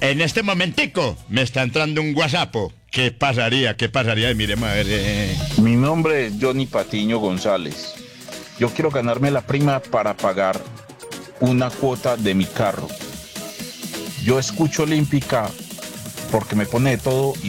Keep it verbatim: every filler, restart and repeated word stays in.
En este momentico me está entrando un WhatsApp. ¿Qué pasaría? ¿Qué pasaría? Miremos a ver. Eh. Mi nombre es Johnny Patiño González. Yo quiero ganarme la prima para pagar una cuota de mi carro. Yo escucho Olímpica porque me pone de todo.